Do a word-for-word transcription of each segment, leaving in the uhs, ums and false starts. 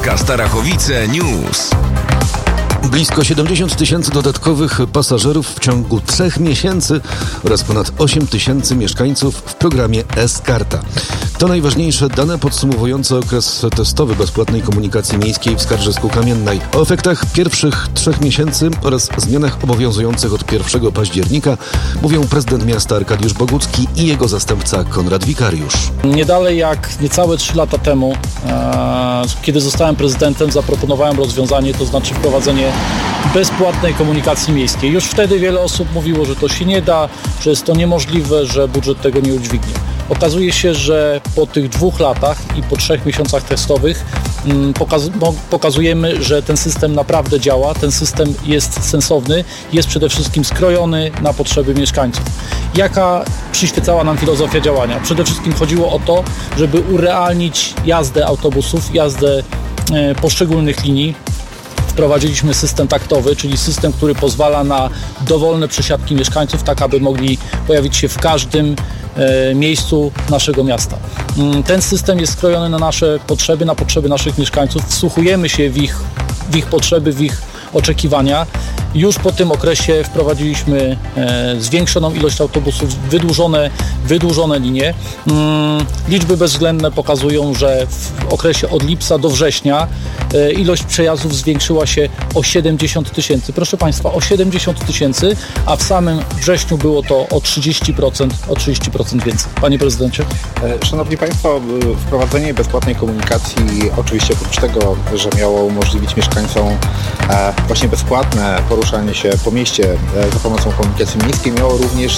Polska Starachowice News. Blisko siedemdziesiąt tysięcy dodatkowych pasażerów w ciągu trzech miesięcy oraz ponad osiem tysięcy mieszkańców w programie S-Karta. To najważniejsze dane podsumowujące okres testowy bezpłatnej komunikacji miejskiej w Skarżysku-Kamiennej. O efektach pierwszych trzech miesięcy oraz zmianach obowiązujących od pierwszego października mówią prezydent miasta Arkadiusz Bogucki i jego zastępca Konrad Wikariusz. Nie dalej jak niecałe trzy lata temu, e, kiedy zostałem prezydentem, zaproponowałem rozwiązanie, to znaczy wprowadzenie bezpłatnej komunikacji miejskiej. Już wtedy wiele osób mówiło, że to się nie da, że jest to niemożliwe, że budżet tego nie udźwignie. Okazuje się, że po tych dwóch latach i po trzech miesiącach testowych pokaz- pokazujemy, że ten system naprawdę działa, ten system jest sensowny, jest przede wszystkim skrojony na potrzeby mieszkańców. Jaka przyświecała nam filozofia działania? Przede wszystkim chodziło o to, żeby urealnić jazdę autobusów, jazdę e, poszczególnych linii. Wprowadziliśmy system taktowy, czyli system, który pozwala na dowolne przesiadki mieszkańców, tak aby mogli pojawić się w każdym e, miejscu naszego miasta. Ten system jest skrojony na nasze potrzeby, na potrzeby naszych mieszkańców. Wsłuchujemy się w ich, w ich potrzeby, w ich oczekiwania. Już po tym okresie wprowadziliśmy e, zwiększoną ilość autobusów, wydłużone, wydłużone linie. Mm, liczby bezwzględne pokazują, że w okresie od lipca do września e, ilość przejazdów zwiększyła się o siedemdziesiąt tysięcy. Proszę Państwa, o siedemdziesiąt tysięcy, a w samym wrześniu było to o trzydzieści procent, o trzydzieści procent więcej. Panie Prezydencie. Szanowni Państwo, wprowadzenie bezpłatnej komunikacji oczywiście oprócz tego, że miało umożliwić mieszkańcom e, właśnie bezpłatne poruszanie się po mieście za pomocą komunikacji miejskiej, miało również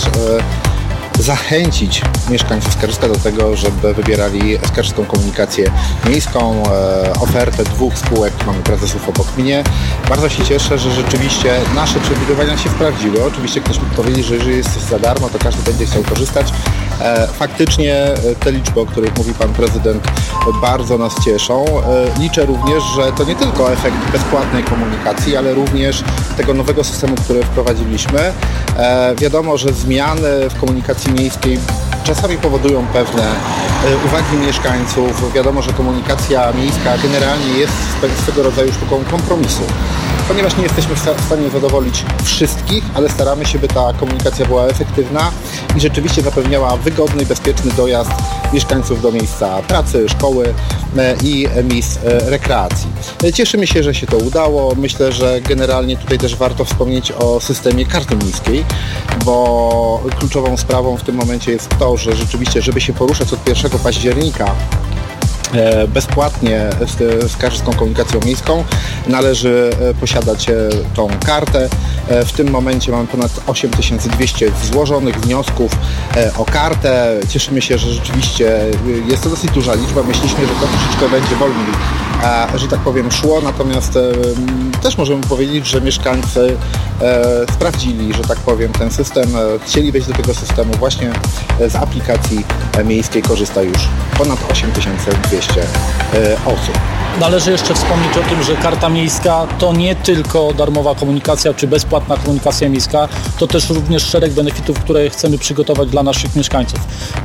zachęcić mieszkańców Skarżyska do tego, żeby wybierali Skarżyską Komunikację Miejską, ofertę dwóch spółek, mamy prezesów obok mnie. Bardzo się cieszę, że rzeczywiście nasze przewidywania się sprawdziły. Oczywiście ktoś mógł powiedzieć, że jeżeli jest za darmo, to każdy będzie chciał korzystać. Faktycznie te liczby, o których mówi Pan Prezydent, bardzo nas cieszą. Liczę również, że to nie tylko efekt bezpłatnej komunikacji, ale również tego nowego systemu, który wprowadziliśmy. Wiadomo, że zmiany w komunikacji miejskiej czasami powodują pewne uwagi mieszkańców. Wiadomo, że komunikacja miejska generalnie jest swego rodzaju sztuką kompromisu. Ponieważ nie jesteśmy w stanie zadowolić wszystkich, ale staramy się, by ta komunikacja była efektywna i rzeczywiście zapewniała wygodny i bezpieczny dojazd mieszkańców do miejsca pracy, szkoły i miejsc rekreacji. Cieszymy się, że się to udało. Myślę, że generalnie tutaj też warto wspomnieć o systemie karty miejskiej, bo kluczową sprawą w tym momencie jest to, że rzeczywiście, żeby się poruszać od pierwszego października bezpłatnie z Skarżyską Komunikacją Miejską, należy posiadać tą kartę. W tym momencie mamy ponad osiem tysięcy dwieście złożonych wniosków o kartę. Cieszymy się, że rzeczywiście jest to dosyć duża liczba. Myśleliśmy, że to troszeczkę będzie wolniej, że tak powiem, szło, natomiast też możemy powiedzieć, że mieszkańcy sprawdzili, że tak powiem, ten system, chcieli wejść do tego systemu. Właśnie z aplikacji miejskiej korzysta już ponad osiem tysięcy dwieście osób. Należy jeszcze wspomnieć o tym, że karta miejska to nie tylko darmowa komunikacja czy bezpłatna komunikacja miejska, to też również szereg benefitów, które chcemy przygotować dla naszych mieszkańców.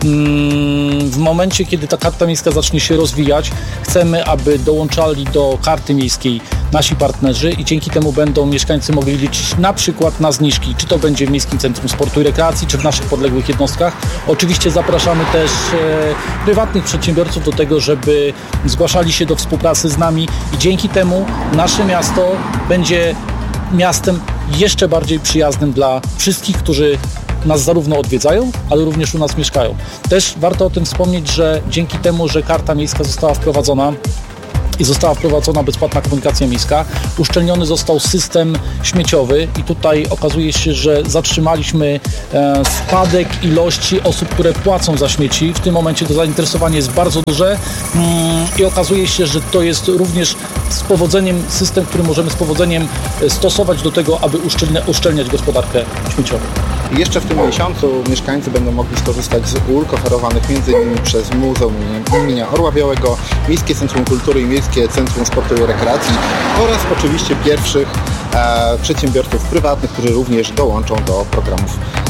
W momencie, kiedy ta karta miejska zacznie się rozwijać, chcemy, aby dołączali do karty miejskiej nasi partnerzy i dzięki temu będą mieszkańcy mogli liczyć na przykład na zniżki, czy to będzie w Miejskim Centrum Sportu i Rekreacji, czy w naszych podległych jednostkach. Oczywiście zapraszamy też e, prywatnych przedsiębiorców do tego, żeby zgłaszali się do współpracy z nami i dzięki temu nasze miasto będzie miastem jeszcze bardziej przyjaznym dla wszystkich, którzy nas zarówno odwiedzają, ale również u nas mieszkają. Też warto o tym wspomnieć, że dzięki temu, że karta miejska została wprowadzona i została wprowadzona bezpłatna komunikacja miejska, uszczelniony został system śmieciowy i tutaj okazuje się, że zatrzymaliśmy e, spadek ilości osób, które płacą za śmieci. W tym momencie to zainteresowanie jest bardzo duże mm, i okazuje się, że to jest również z powodzeniem system, który możemy z powodzeniem stosować do tego, aby uszczelnia, uszczelniać gospodarkę śmieciową. Jeszcze w tym miesiącu mieszkańcy będą mogli skorzystać z ulg oferowanych między innymi przez Muzeum imienia Orła Białego, Miejskie Centrum Kultury i Miejskie Centrum Sportu i Rekreacji oraz oczywiście pierwszych e, przedsiębiorców prywatnych, którzy również dołączą do programów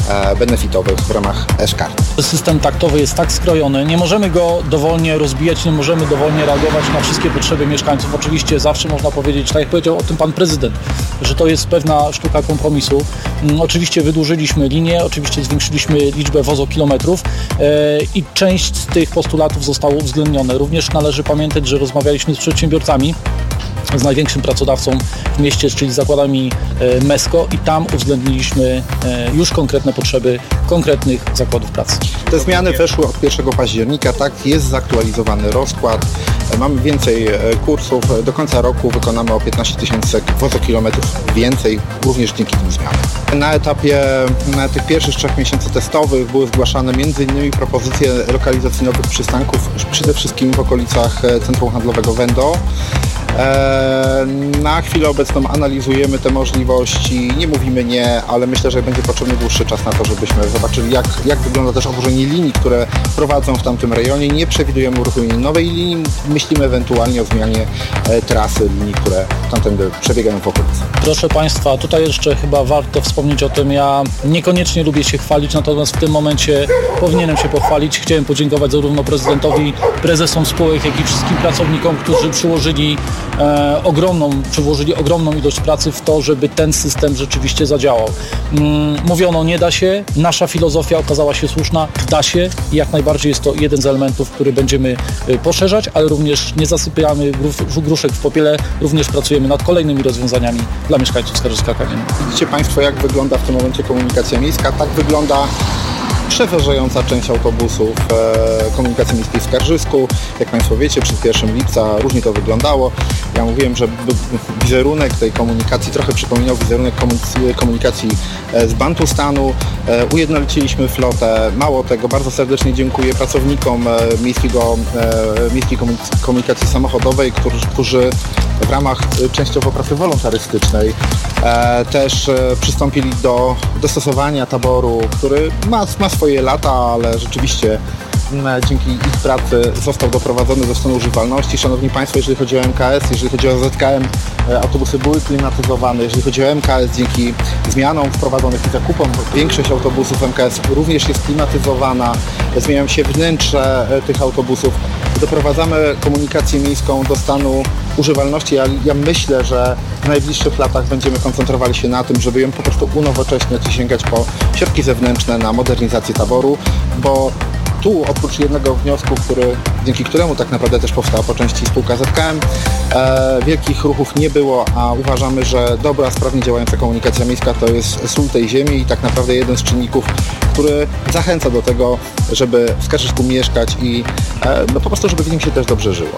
benefitowych w ramach e-Skart. System taktowy jest tak skrojony, nie możemy go dowolnie rozbijać, nie możemy dowolnie reagować na wszystkie potrzeby mieszkańców. Oczywiście zawsze można powiedzieć, tak jak powiedział o tym pan prezydent, że to jest pewna sztuka kompromisu. Oczywiście wydłużyliśmy linię, oczywiście zwiększyliśmy liczbę wozokilometrów e, i część z tych postulatów zostało uwzględnione. Również należy pamiętać, że rozmawialiśmy z przedsiębiorcami, z największym pracodawcą w mieście, czyli z zakładami e, Mesko i tam uwzględniliśmy e, już konkretne potrzeby konkretnych zakładów pracy. Te zmiany weszły od pierwszego października, tak, jest zaktualizowany rozkład, mamy więcej kursów, do końca roku wykonamy o piętnaście tysięcy wozokilometrów więcej, również dzięki tym zmianom. Na etapie na tych pierwszych trzech miesięcy testowych były zgłaszane między innymi propozycje lokalizacji nowych przystanków, przede wszystkim w okolicach centrum handlowego Wendo. Na chwilę obecną analizujemy te możliwości, nie mówimy nie, ale myślę, że będzie potrzebny dłuższy czas na to, żebyśmy zobaczyli, jak, jak wygląda też obłożenie linii, które prowadzą w tamtym rejonie. Nie przewidujemy uruchomienia nowej linii, myślimy ewentualnie o zmianie e, trasy linii, które tamtędy przebiegają w okolicy. Proszę Państwa, tutaj jeszcze chyba warto wspomnieć o tym, ja niekoniecznie lubię się chwalić, natomiast w tym momencie powinienem się pochwalić. Chciałem podziękować zarówno prezydentowi, prezesom spółek, jak i wszystkim pracownikom, którzy przyłożyli E, ogromną, przyłożyli ogromną ilość pracy w to, żeby ten system rzeczywiście zadziałał. Mm, mówiono, nie da się, nasza filozofia okazała się słuszna, da się i jak najbardziej jest to jeden z elementów, który będziemy y, poszerzać, ale również nie zasypiamy grów, gruszek w popiele, również pracujemy nad kolejnymi rozwiązaniami dla mieszkańców Skarżyska-Kamiennej. Widzicie Państwo, jak wygląda w tym momencie komunikacja miejska? Tak wygląda przeważająca część autobusów e, komunikacji miejskiej w Skarżysku. Jak Państwo wiecie, przed pierwszego lipca różnie to wyglądało. Ja mówiłem, że wizerunek tej komunikacji trochę przypominał wizerunek komunikacji z Bantustanu. E, ujednoliciliśmy flotę. Mało tego, bardzo serdecznie dziękuję pracownikom miejskiego, e, miejskiej komunikacji samochodowej, którzy, którzy w ramach częściowo pracy wolontarystycznej e, też e, przystąpili do dostosowania taboru, który ma, ma swoje lata, ale rzeczywiście m, dzięki ich pracy został doprowadzony do stanu używalności. Szanowni Państwo, jeżeli chodzi o M K S, jeżeli chodzi o Z K M, e, autobusy były klimatyzowane. Jeżeli chodzi o M K S, dzięki zmianom wprowadzonych i zakupom, większość autobusów M K S również jest klimatyzowana. Zmieniają się wnętrze e, tych autobusów. Doprowadzamy komunikację miejską do stanu używalności. Ja, ja myślę, że w najbliższych latach będziemy koncentrowali się na tym, żeby ją po prostu unowocześniać i sięgać po środki zewnętrzne na modernizację taboru, bo tu oprócz jednego wniosku, który, dzięki któremu tak naprawdę też powstała po części spółka Z K M, e, wielkich ruchów nie było, a uważamy, że dobra, sprawnie działająca komunikacja miejska to jest sól tej ziemi i tak naprawdę jeden z czynników, który zachęca do tego, żeby w Skarżysku mieszkać i e, no po prostu, żeby w nim się też dobrze żyło.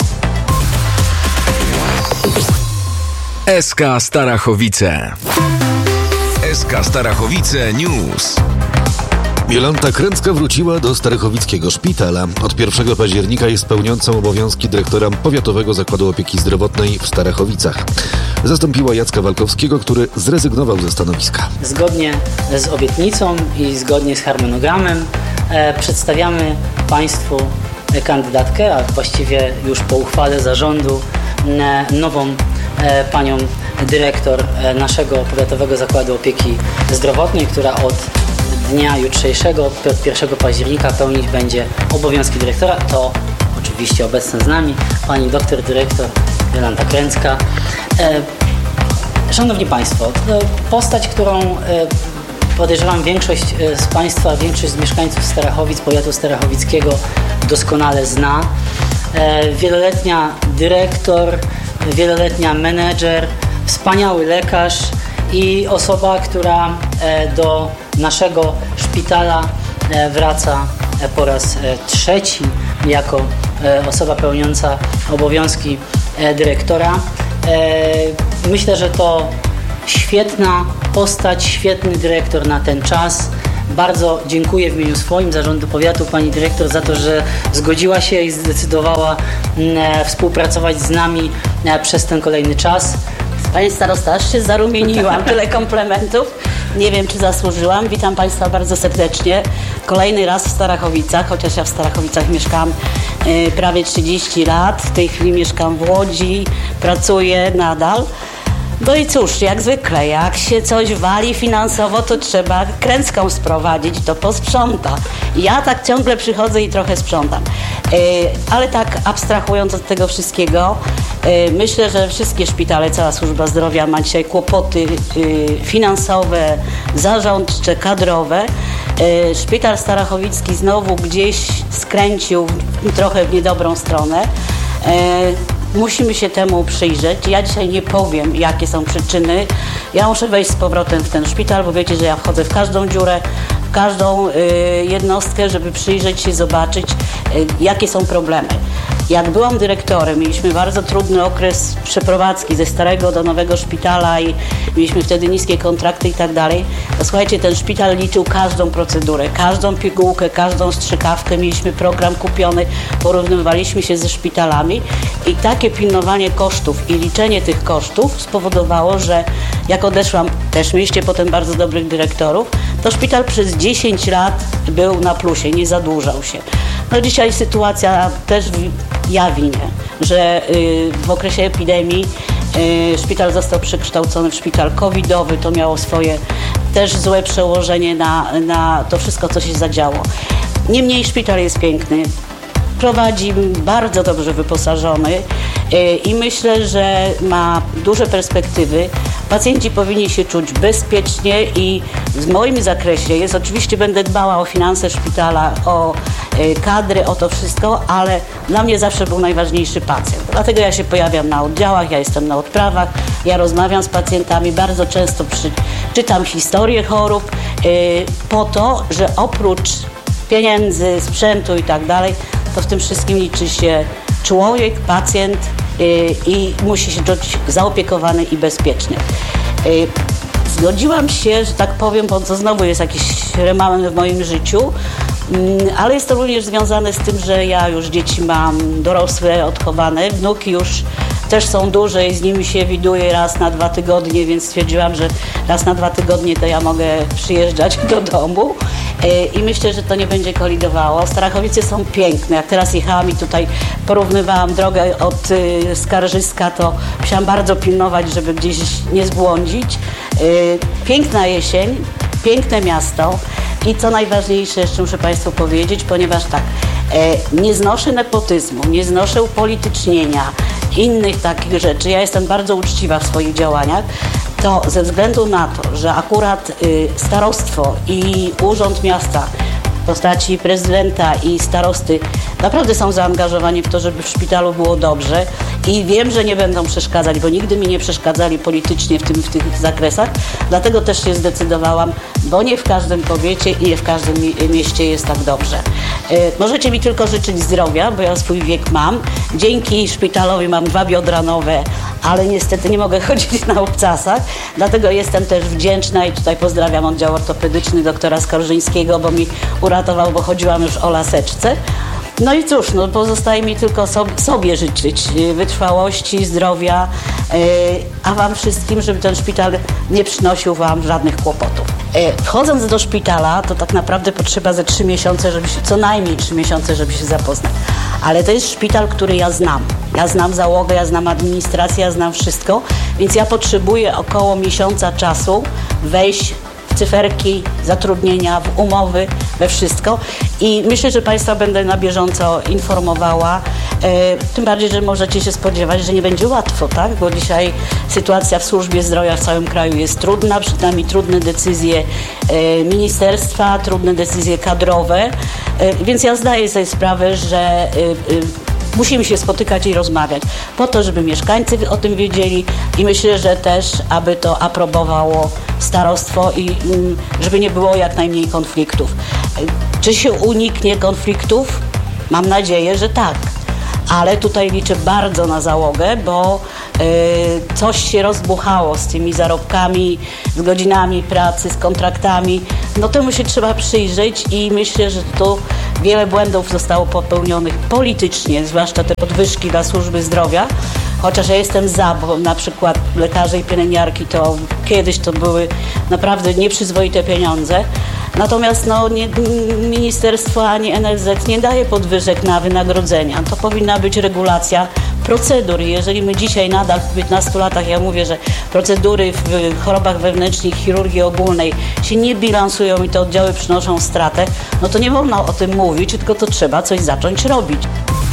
S K Starachowice. S K Starachowice News. Jolanta Kręcka wróciła do Starachowickiego Szpitala. Od pierwszego października jest pełniącą obowiązki dyrektora Powiatowego Zakładu Opieki Zdrowotnej w Starachowicach. Zastąpiła Jacka Walkowskiego, który zrezygnował ze stanowiska. Zgodnie z obietnicą i zgodnie z harmonogramem e, przedstawiamy Państwu kandydatkę, a właściwie już po uchwale zarządu e, nową e, panią dyrektor e, naszego Powiatowego Zakładu Opieki Zdrowotnej, która od dnia jutrzejszego, pierwszego października pełnić będzie obowiązki dyrektora. To oczywiście obecna z nami pani doktor dyrektor Jolanta Kręcka. E, Szanowni Państwo, postać, którą e, podejrzewam większość z Państwa, większość z mieszkańców Starachowic, powiatu starachowickiego doskonale zna. E, wieloletnia dyrektor, wieloletnia menedżer, wspaniały lekarz i osoba, która e, do naszego szpitala wraca po raz trzeci jako osoba pełniąca obowiązki dyrektora. Myślę, że to świetna postać, świetny dyrektor na ten czas. Bardzo dziękuję w imieniu swoim Zarządu Powiatu pani dyrektor za to, że zgodziła się i zdecydowała współpracować z nami przez ten kolejny czas. Panie starosta, aż się zarumieniłam, tyle komplementów. Nie wiem, czy zasłużyłam. Witam Państwa bardzo serdecznie. Kolejny raz w Starachowicach, chociaż ja w Starachowicach mieszkam y, prawie trzydzieści lat. W tej chwili mieszkam w Łodzi, pracuję nadal. No i cóż, jak zwykle, jak się coś wali finansowo, to trzeba kręcką sprowadzić, to posprząta. Ja tak ciągle przychodzę i trochę sprzątam. Yy, ale tak abstrahując od tego wszystkiego, yy, myślę, że wszystkie szpitale, cała służba zdrowia ma dzisiaj kłopoty yy, finansowe, zarządcze, kadrowe. Yy, szpital starachowicki znowu gdzieś skręcił trochę w niedobrą stronę. Yy, Musimy się temu przyjrzeć. Ja dzisiaj nie powiem, jakie są przyczyny. Ja muszę wejść z powrotem w ten szpital, bo wiecie, że ja wchodzę w każdą dziurę, w każdą y, jednostkę, żeby przyjrzeć się, zobaczyć, y, jakie są problemy. Jak byłam dyrektorem, mieliśmy bardzo trudny okres przeprowadzki ze starego do nowego szpitala i mieliśmy wtedy niskie kontrakty i tak dalej. To słuchajcie, ten szpital liczył każdą procedurę, każdą pigułkę, każdą strzykawkę. Mieliśmy program kupiony, porównywaliśmy się ze szpitalami i takie pilnowanie kosztów i liczenie tych kosztów spowodowało, że jak odeszłam, też mieliście potem bardzo dobrych dyrektorów, to szpital przez dziesięć lat był na plusie, nie zadłużał się. No dzisiaj sytuacja też ja winię, że w okresie epidemii szpital został przekształcony w szpital covidowy, to miało swoje też złe przełożenie na, na to wszystko, co się zadziało. Niemniej szpital jest piękny, prowadzi bardzo dobrze wyposażony i myślę, że ma duże perspektywy. Pacjenci powinni się czuć bezpiecznie i w moim zakresie jest, oczywiście będę dbała o finanse szpitala, o kadry, o to wszystko, ale dla mnie zawsze był najważniejszy pacjent. Dlatego ja się pojawiam na oddziałach, ja jestem na odprawach, ja rozmawiam z pacjentami, bardzo często przy, czytam historię chorób yy, po to, że oprócz pieniędzy, sprzętu i tak dalej, to w tym wszystkim liczy się człowiek, pacjent yy, i musi się czuć zaopiekowany i bezpieczny. Yy, Zgodziłam się, że tak powiem, bo to znowu jest jakiś remanent w moim życiu, ale jest to również związane z tym, że ja już dzieci mam dorosłe, odchowane, wnuki już też są duże i z nimi się widuję raz na dwa tygodnie, więc stwierdziłam, że raz na dwa tygodnie to ja mogę przyjeżdżać do domu i myślę, że to nie będzie kolidowało. Starachowice są piękne. Jak teraz jechałam i tutaj porównywałam drogę od Skarżyska, to musiałam bardzo pilnować, żeby gdzieś nie zbłądzić. Piękna jesień, piękne miasto i co najważniejsze, jeszcze muszę Państwu powiedzieć, ponieważ tak, nie znoszę nepotyzmu, nie znoszę upolitycznienia, innych takich rzeczy. Ja jestem bardzo uczciwa w swoich działaniach. To ze względu na to, że akurat y, starostwo i urząd miasta w postaci prezydenta i starosty naprawdę są zaangażowani w to, żeby w szpitalu było dobrze i wiem, że nie będą przeszkadzać, bo nigdy mi nie przeszkadzali politycznie w, tym, w tych zakresach, dlatego też się zdecydowałam, bo nie w każdym powiecie i nie w każdym mi- mieście jest tak dobrze. Y, możecie mi tylko życzyć zdrowia, bo ja swój wiek mam. Dzięki szpitalowi mam dwa biodra nowe, ale niestety nie mogę chodzić na obcasach, dlatego jestem też wdzięczna i tutaj pozdrawiam oddział ortopedyczny doktora Skorżyńskiego, bo mi uratował, bo chodziłam już o laseczce. No i cóż, no pozostaje mi tylko sobie, sobie życzyć wytrwałości, zdrowia, yy, a Wam wszystkim, żeby ten szpital nie przynosił Wam żadnych kłopotów. Yy, wchodząc do szpitala, to tak naprawdę potrzeba ze trzy miesiące, żeby się, co najmniej trzy miesiące, żeby się zapoznać. Ale to jest szpital, który ja znam. Ja znam załogę, ja znam administrację, ja znam wszystko, więc ja potrzebuję około miesiąca czasu wejść w cyferki, zatrudnienia, w umowy, we wszystko i myślę, że Państwa będę na bieżąco informowała, e, tym bardziej, że możecie się spodziewać, że nie będzie łatwo, tak? Bo dzisiaj sytuacja w służbie zdrowia w całym kraju jest trudna, przed nami trudne decyzje e, ministerstwa, trudne decyzje kadrowe, e, więc ja zdaję sobie sprawę, że e, e, musimy się spotykać i rozmawiać po to, żeby mieszkańcy o tym wiedzieli i myślę, że też, aby to aprobowało starostwo i żeby nie było jak najmniej konfliktów. Czy się uniknie konfliktów? Mam nadzieję, że tak. Ale tutaj liczę bardzo na załogę, bo y, coś się rozbuchało z tymi zarobkami, z godzinami pracy, z kontraktami. No temu się trzeba przyjrzeć i myślę, że tu wiele błędów zostało popełnionych politycznie, zwłaszcza te podwyżki dla służby zdrowia. Chociaż ja jestem za, bo na przykład lekarze i pielęgniarki to kiedyś to były naprawdę nieprzyzwoite pieniądze. Natomiast no, nie, ministerstwo ani N F Z nie daje podwyżek na wynagrodzenia. To powinna być regulacja procedur. Jeżeli my dzisiaj nadal w piętnastu latach, ja mówię, że procedury w chorobach wewnętrznych, chirurgii ogólnej się nie bilansują i te oddziały przynoszą stratę, no to nie wolno o tym mówić, tylko to trzeba coś zacząć robić.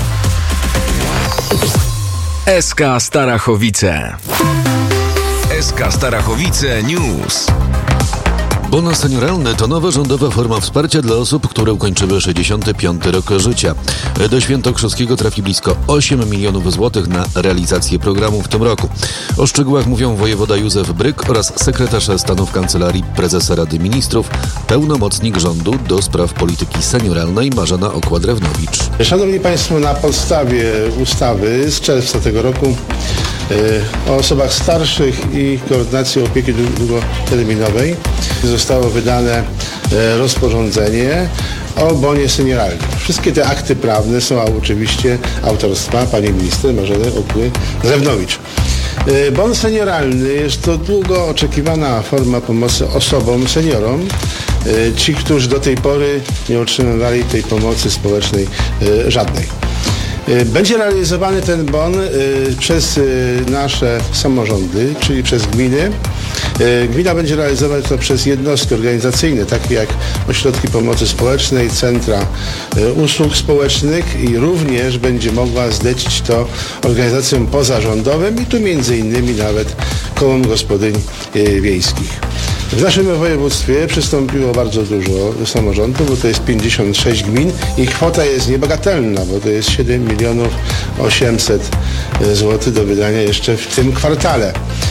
S K Starachowice. S K Starachowice News. Bon senioralny to nowa rządowa forma wsparcia dla osób, które ukończyły sześćdziesiąty piąty rok życia. Do Świętokrzyskiego trafi blisko osiem milionów złotych na realizację programu w tym roku. O szczegółach mówią wojewoda Józef Bryk oraz sekretarz stanu w Kancelarii Prezesa Rady Ministrów, pełnomocnik rządu do spraw polityki senioralnej Marzena Okła-Drewnowicz. Szanowni Państwo, na podstawie ustawy z czerwca tego roku o osobach starszych i koordynacji opieki długoterminowej zostało wydane rozporządzenie o bonie senioralnym. Wszystkie te akty prawne są oczywiście autorstwa pani minister Marzeny Okły-Drewnowicz. Bon senioralny jest to długo oczekiwana forma pomocy osobom, seniorom, ci, którzy do tej pory nie otrzymywali tej pomocy społecznej żadnej. Będzie realizowany ten bon przez nasze samorządy, czyli przez gminy. Gmina będzie realizować to przez jednostki organizacyjne, takie jak ośrodki pomocy społecznej, centra usług społecznych i również będzie mogła zlecić to organizacjom pozarządowym i tu między innymi nawet kołom gospodyń wiejskich. W naszym województwie przystąpiło bardzo dużo samorządów, bo to jest pięćdziesiąt sześć gmin i kwota jest niebagatelna, bo to jest siedem milionów osiemset złotych do wydania jeszcze w tym kwartale.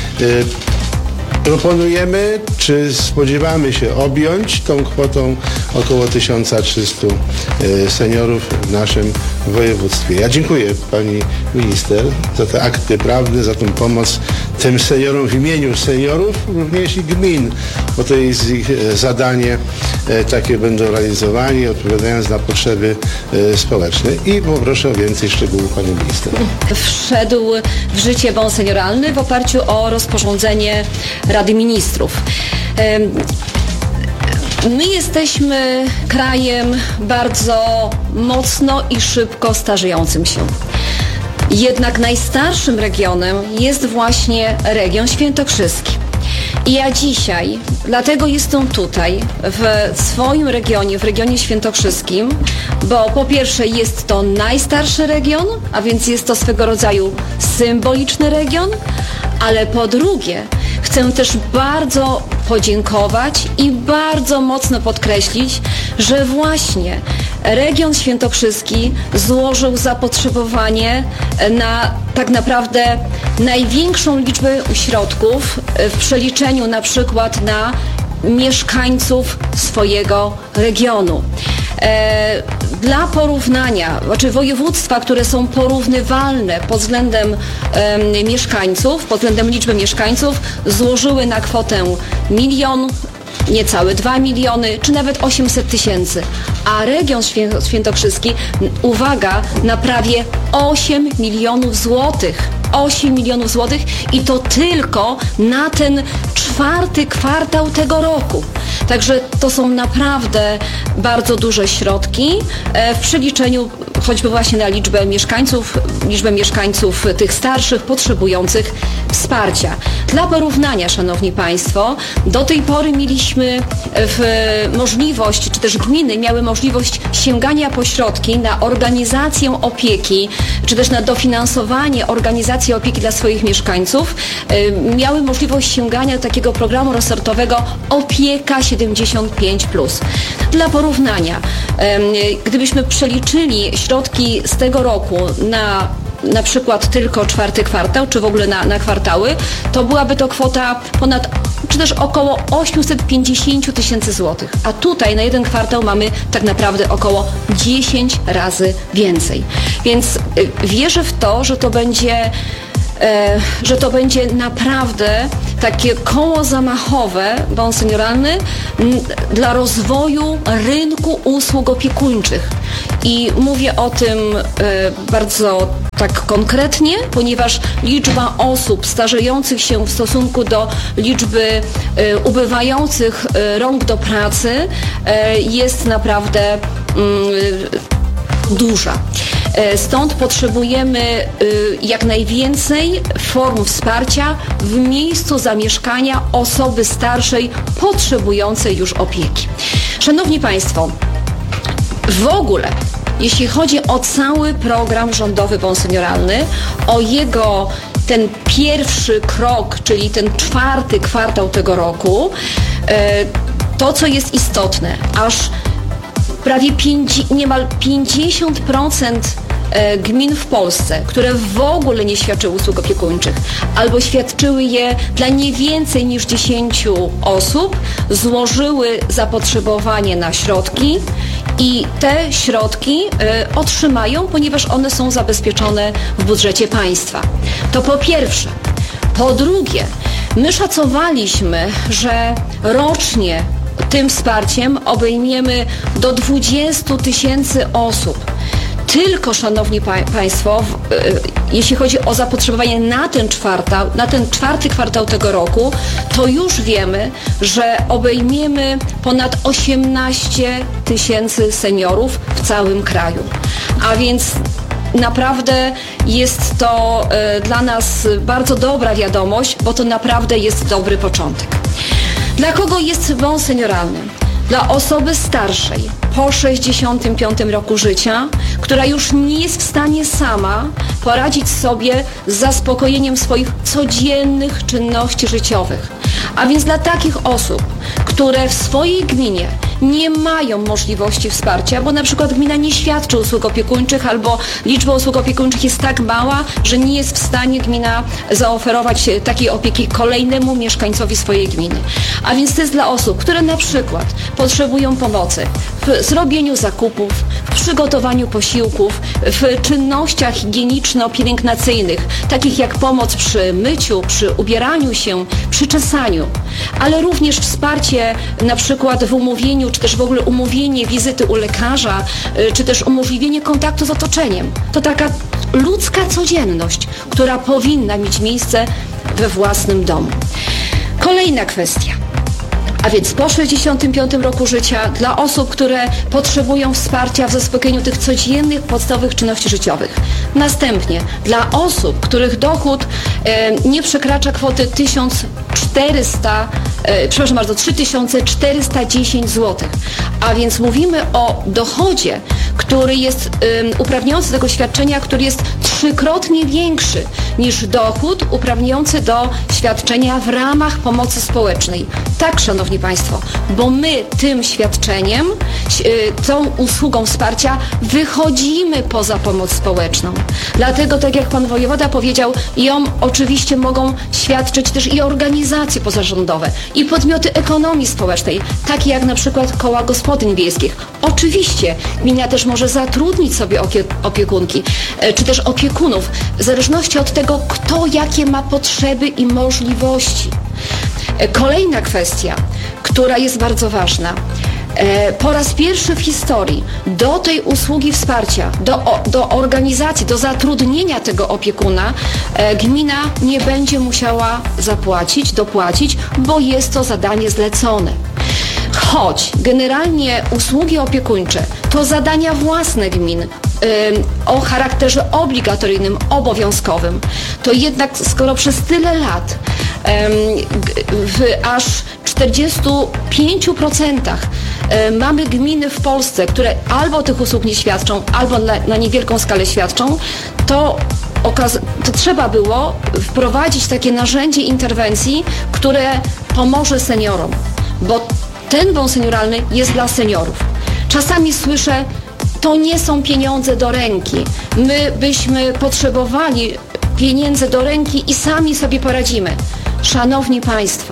Proponujemy, czy spodziewamy się objąć tą kwotą około tysiąc trzysta seniorów w naszym województwie. Ja dziękuję pani minister za te akty prawne, za tą pomoc tym seniorom w imieniu seniorów, również i gmin, bo to jest ich zadanie, takie będą realizowani, odpowiadając na potrzeby społeczne. I poproszę o więcej szczegółów pani minister. Wszedł w życie bon senioralny w oparciu o rozporządzenie Rady Ministrów. My jesteśmy krajem bardzo mocno i szybko starzejącym się. Jednak najstarszym regionem jest właśnie region świętokrzyski. I ja dzisiaj, dlatego jestem tutaj, w swoim regionie, w regionie świętokrzyskim, bo po pierwsze jest to najstarszy region, a więc jest to swego rodzaju symboliczny region, ale po drugie chcę też bardzo podziękować i bardzo mocno podkreślić, że właśnie region świętokrzyski złożył zapotrzebowanie na tak naprawdę największą liczbę środków w przeliczeniu na przykład na mieszkańców swojego regionu. E, dla porównania, znaczy województwa, które są porównywalne pod względem e, mieszkańców, pod względem liczby mieszkańców, złożyły na kwotę milion, niecałe dwa miliony, czy nawet osiemset tysięcy. A region świętokrzyski, uwaga, na prawie osiem milionów złotych. osiem milionów złotych i to tylko na ten czwarty kwartał tego roku. Także to są naprawdę bardzo duże środki w przeliczeniu choćby właśnie na liczbę mieszkańców, liczbę mieszkańców tych starszych, potrzebujących wsparcia. Dla porównania, szanowni państwo, do tej pory mieliśmy w możliwość, czy też gminy miały możliwość sięgania po środki na organizację opieki, czy też na dofinansowanie organizacji opieki dla swoich mieszkańców, miały możliwość sięgania do takiego programu resortowego Opieka siedemdziesiąt pięć plus. Dla porównania, gdybyśmy przeliczyli środki z tego roku na na przykład tylko czwarty kwartał, czy w ogóle na, na kwartały, to byłaby to kwota ponad, czy też około osiemset pięćdziesiąt tysięcy złotych. A tutaj na jeden kwartał mamy tak naprawdę około dziesięć razy więcej. Więc y, wierzę w to, że to będzie E, że to będzie naprawdę takie koło zamachowe, bon senioralny, m, dla rozwoju rynku usług opiekuńczych. I mówię o tym e, bardzo tak konkretnie, ponieważ liczba osób starzejących się w stosunku do liczby e, ubywających e, rąk do pracy e, jest naprawdę mm, duża. Stąd potrzebujemy jak najwięcej form wsparcia w miejscu zamieszkania osoby starszej potrzebującej już opieki. Szanowni Państwo, w ogóle jeśli chodzi o cały program rządowy Bon Senioralny, o jego ten pierwszy krok, czyli ten czwarty kwartał tego roku, to co jest istotne, aż prawie pięć, niemal pięćdziesiąt procent gmin w Polsce, które w ogóle nie świadczyły usług opiekuńczych albo świadczyły je dla nie więcej niż dziesięciu osób, złożyły zapotrzebowanie na środki i te środki y, otrzymają, ponieważ one są zabezpieczone w budżecie państwa. To po pierwsze. Po drugie, my szacowaliśmy, że rocznie tym wsparciem obejmiemy do dwudziestu tysięcy osób. Tylko, szanowni pa- Państwo, w, y, jeśli chodzi o zapotrzebowanie na ten czwartał, na ten czwarty kwartał tego roku, to już wiemy, że obejmiemy ponad osiemnaście tysięcy seniorów w całym kraju. A więc naprawdę jest to y, dla nas bardzo dobra wiadomość, bo to naprawdę jest dobry początek. Dla kogo jest bon senioralny? Dla osoby starszej po sześćdziesiątym piątym roku życia, która już nie jest w stanie sama poradzić sobie z zaspokojeniem swoich codziennych czynności życiowych. A więc dla takich osób, które w swojej gminie nie mają możliwości wsparcia, bo na przykład gmina nie świadczy usług opiekuńczych albo liczba usług opiekuńczych jest tak mała, że nie jest w stanie gmina zaoferować takiej opieki kolejnemu mieszkańcowi swojej gminy. A więc to jest dla osób, które na przykład potrzebują pomocy w zrobieniu zakupów, w przygotowaniu posiłków, w czynnościach higieniczno-pielęgnacyjnych, takich jak pomoc przy myciu, przy ubieraniu się, przy czesaniu, ale również wsparcie na przykład w umówieniu, czy też w ogóle umówienie wizyty u lekarza, czy też umożliwienie kontaktu z otoczeniem. To taka ludzka codzienność, która powinna mieć miejsce we własnym domu. Kolejna kwestia. A więc po sześćdziesiątym piątym roku życia dla osób, które potrzebują wsparcia w zaspokojeniu tych codziennych, podstawowych czynności życiowych. Następnie dla osób, których dochód e, nie przekracza kwoty tysiąc czterysta, e, przepraszam bardzo, trzy tysiące czterysta dziesięć złotych. A więc mówimy o dochodzie, który jest e, uprawniający do tego świadczenia, który jest trzykrotnie większy niż dochód uprawniający do świadczenia w ramach pomocy społecznej. Tak, szanowni Państwo, bo my tym świadczeniem, tą usługą wsparcia wychodzimy poza pomoc społeczną. Dlatego, tak jak Pan Wojewoda powiedział, ją oczywiście mogą świadczyć też i organizacje pozarządowe, i podmioty ekonomii społecznej, takie jak na przykład koła gospodyń wiejskich. Oczywiście gmina też może zatrudnić sobie opie- opiekunki, czy też opiekunów, w zależności od tego, kto jakie ma potrzeby i możliwości. Kolejna kwestia, która jest bardzo ważna. Po raz pierwszy w historii do tej usługi wsparcia, do, do organizacji, do zatrudnienia tego opiekuna gmina nie będzie musiała zapłacić, dopłacić, bo jest to zadanie zlecone. Choć generalnie usługi opiekuńcze to zadania własne gmin yy, o charakterze obligatoryjnym, obowiązkowym, to jednak skoro przez tyle lat yy, w aż czterdziestu pięciu procentach yy, mamy gminy w Polsce, które albo tych usług nie świadczą, albo na, na niewielką skalę świadczą, to Okaz- to trzeba było wprowadzić takie narzędzie interwencji, które pomoże seniorom, bo ten bon senioralny jest dla seniorów. Czasami słyszę, to nie są pieniądze do ręki. My byśmy potrzebowali pieniędzy do ręki i sami sobie poradzimy. Szanowni Państwo,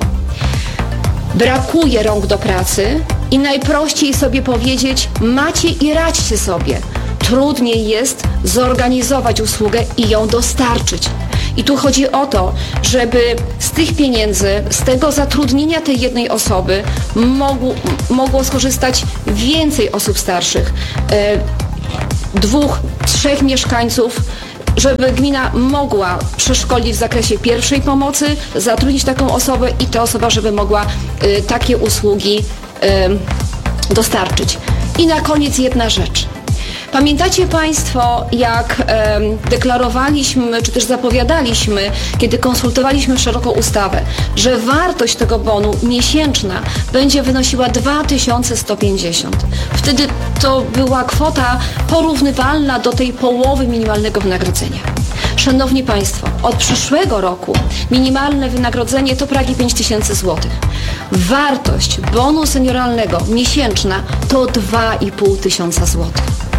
brakuje rąk do pracy i najprościej sobie powiedzieć, macie i radźcie sobie. Trudniej jest zorganizować usługę i ją dostarczyć. I tu chodzi o to, żeby z tych pieniędzy, z tego zatrudnienia tej jednej osoby mogło, mogło skorzystać więcej osób starszych, e, dwóch, trzech mieszkańców, żeby gmina mogła przeszkolić w zakresie pierwszej pomocy, zatrudnić taką osobę i ta osoba, żeby mogła e, takie usługi e, dostarczyć. I na koniec jedna rzecz. Pamiętacie Państwo, jak e, deklarowaliśmy, czy też zapowiadaliśmy, kiedy konsultowaliśmy szeroko ustawę, że wartość tego bonu miesięczna będzie wynosiła dwa tysiące sto pięćdziesiąt. Wtedy to była kwota porównywalna do tej połowy minimalnego wynagrodzenia. Szanowni Państwo, od przyszłego roku minimalne wynagrodzenie to prawie pięć tysięcy złotych. Wartość bonu senioralnego miesięczna to dwa i pół tysiąca złotych.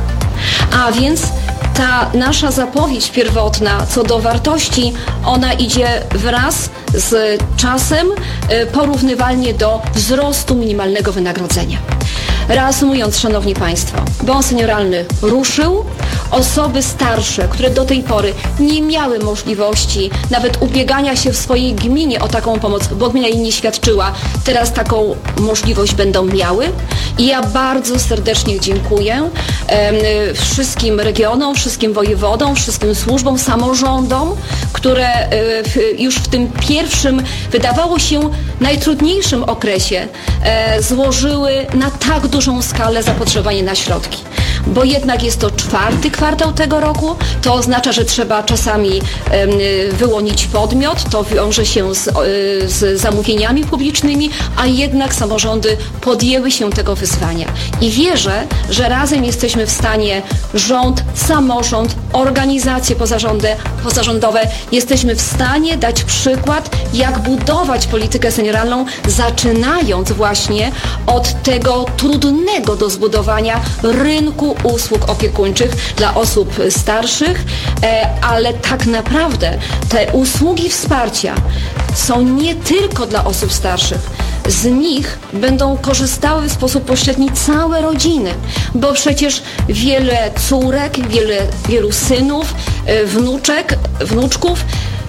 A więc ta nasza zapowiedź pierwotna co do wartości, ona idzie wraz z czasem porównywalnie do wzrostu minimalnego wynagrodzenia. Reasumując, Szanowni Państwo, bon senioralny ruszył. Osoby starsze, które do tej pory nie miały możliwości nawet ubiegania się w swojej gminie o taką pomoc, bo gmina jej nie świadczyła, teraz taką możliwość będą miały. I ja bardzo serdecznie dziękuję e, wszystkim regionom, wszystkim wojewodom, wszystkim służbom, samorządom, które e, w, już w tym pierwszym, wydawało się najtrudniejszym okresie e, złożyły na tak dużą skalę zapotrzebowanie na środki. Bo jednak jest to czwarty kwartał tego roku, to oznacza, że trzeba czasami y, wyłonić podmiot, to wiąże się z, y, z zamówieniami publicznymi, a jednak samorządy podjęły się tego wyzwania. I wierzę, że razem jesteśmy w stanie, rząd, samorząd, organizacje pozarząde, pozarządowe, jesteśmy w stanie dać przykład, jak budować politykę senioralną, zaczynając właśnie od tego trudnego do zbudowania rynku usług opiekuńczych dla osób starszych, ale tak naprawdę te usługi wsparcia są nie tylko dla osób starszych. Z nich będą korzystały w sposób pośredni całe rodziny, bo przecież wiele córek, wiele, wielu synów, wnuczek, wnuczków